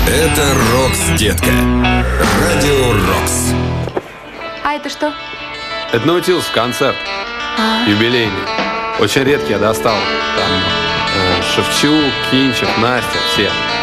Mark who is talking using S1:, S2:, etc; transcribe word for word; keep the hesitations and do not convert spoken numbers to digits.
S1: Это Рокс, детка. Радио Рокс.
S2: А это что?
S3: Это Наутилус концерт.
S2: А.
S3: Юбилейный. Очень редкий я достал. Там э, Шевчук, Кинчев, Настя, все.